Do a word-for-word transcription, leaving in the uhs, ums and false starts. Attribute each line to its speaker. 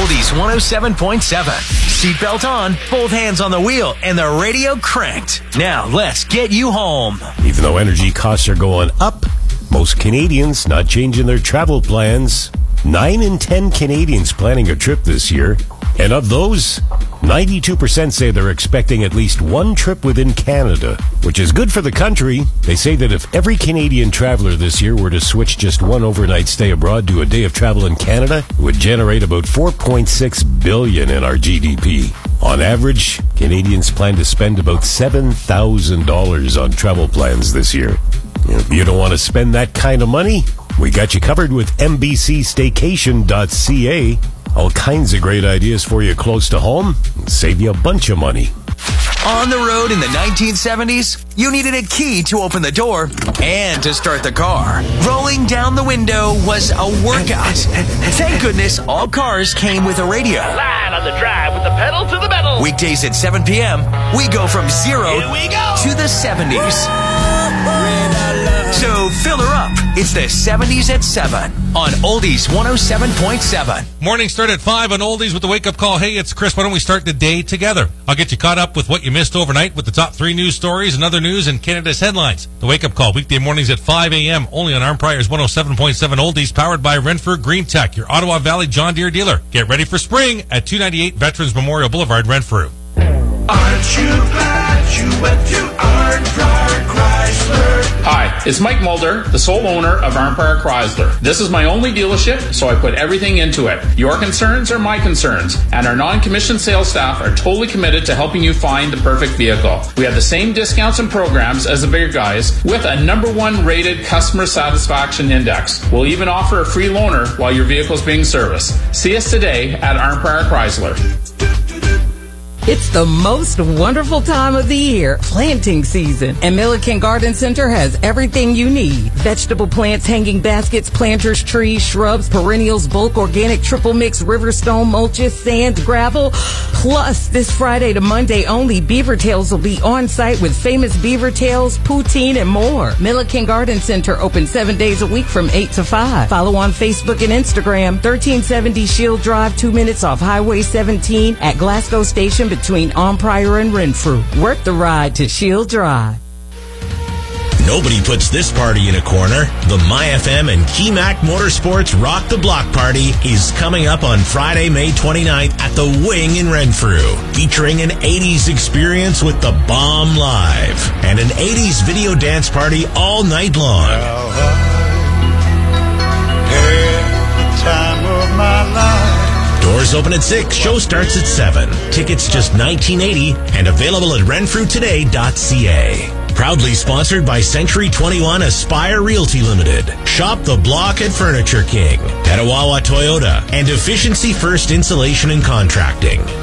Speaker 1: Oldies one oh seven point seven. Seatbelt on, both hands on the wheel, and the radio cranked. Now, let's get you home.
Speaker 2: Even though energy costs are going up, most Canadians not changing their travel plans. Nine in ten Canadians planning a trip this year. And of those, ninety-two percent say they're expecting at least one trip within Canada, which is good for the country. They say that if every Canadian traveler this year were to switch just one overnight stay abroad to a day of travel in Canada, it would generate about four point six billion dollars in our G D P. On average, Canadians plan to spend about seven thousand dollars on travel plans this year. If you don't want to spend that kind of money, we got you covered with M B C staycation dot C A. All kinds of great ideas for you close to home. Save you a bunch of money.
Speaker 1: On the road in the nineteen seventies, you needed a key to open the door and to start the car. Rolling down the window was a workout. Thank goodness all cars came with a radio.
Speaker 3: Line on the drive with the pedal to the metal.
Speaker 1: Weekdays at seven p.m., we go from zero
Speaker 3: Here we go.
Speaker 1: to the seventies. So fill her up. It's the seventies at seven on Oldies one oh seven point seven.
Speaker 4: Morning start at five on Oldies with the wake-up call. Hey, it's Chris. Why don't we start the day together? I'll get you caught up with what you missed overnight with the top three news stories and other news and Canada's headlines. The wake-up call, weekday mornings at five a.m. only on Armprior's one oh seven point seven Oldies, powered by Renfrew Green Tech, your Ottawa Valley John Deere dealer. Get ready for spring at two ninety-eight Veterans Memorial Boulevard, Renfrew.
Speaker 5: Aren't you glad you went to Arnprior Chrysler?
Speaker 6: Hi, it's Mike Mulder, the sole owner of Armprior Chrysler. This is my only dealership, so I put everything into it. Your concerns are my concerns, and our non-commissioned sales staff are totally committed to helping you find the perfect vehicle. We have the same discounts and programs as the bigger guys, with a number one rated customer satisfaction index. We'll even offer a free loaner while your vehicle's being serviced. See us today at Armprior Chrysler.
Speaker 7: It's the most wonderful time of the year, planting season. And Milliken Garden Center has everything you need. Vegetable plants, hanging baskets, planters, trees, shrubs, perennials, bulk, organic, triple mix, riverstone, mulches, sand, gravel. Plus, this Friday to Monday only, Beaver Tails will be on site with famous beaver tails, poutine, and more. Milliken Garden Center open seven days a week from eight to five. Follow on Facebook and Instagram, thirteen seventy Shield Drive, two minutes off Highway seventeen at Glasgow Station between Armprior and Renfrew. Worth the ride to Shield Drive.
Speaker 8: Nobody puts this party in a corner. The MyFM and Keymac Motorsports Rock the Block Party is coming up on Friday, May twenty-ninth at the Wing in Renfrew, featuring an eighties experience with the Bomb Live and an eighties video dance party all night long.
Speaker 5: How I had the time of my life.
Speaker 8: Doors open at six, show starts at seven. Tickets just nineteen eighty and available at renfrew today dot c a. Proudly sponsored by Century twenty-one Aspire Realty Limited. Shop the block at Furniture King, Petawawa Toyota, and Efficiency First Insulation and Contracting.